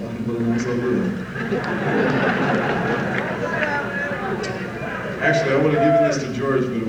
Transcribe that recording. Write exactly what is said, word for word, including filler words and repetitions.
I can put them on so good. Actually, I would have given this to George, but